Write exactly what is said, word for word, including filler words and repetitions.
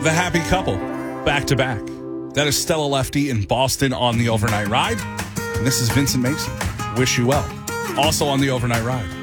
The happy couple, back to back. That is Stella Lefty in Boston on the overnight ride. And this is Vincent Mason. Wish you well. Also on the overnight ride.